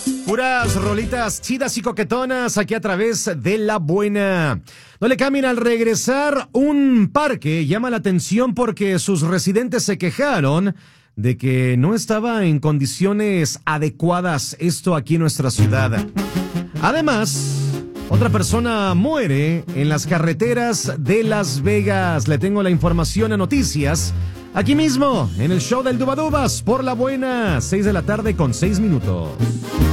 Puras rolitas chidas y coquetonas aquí a través de La Buena. No le cambien. Al regresar, un parque llama la atención porque sus residentes se quejaron de que no estaba en condiciones adecuadas esto aquí en nuestra ciudad. Además, otra persona muere en las carreteras de Las Vegas. Le tengo la información a noticias aquí mismo en el show del Dubadubas por La Buena, 6 de la tarde con 6 minutos.